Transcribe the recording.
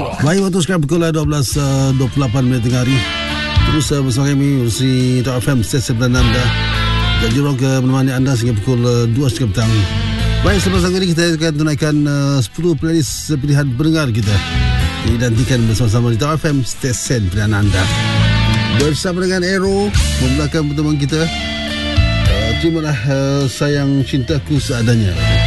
Baik, waktu sekarang pukul 12.28 tengah hari. Terus bersama kami di Top FM stesen pilihan anda dan jurang ke menemani anda sehingga pukul 2.30 petang. Baik, selepas ini kita akan tunaikan 10 playlist pilihan pendengar kita dinantikan bersama-sama di Top FM stesen pilihan anda. Bersama dengan Aero memulakan pertemuan kita. Terimalah sayang cintaku seadanya.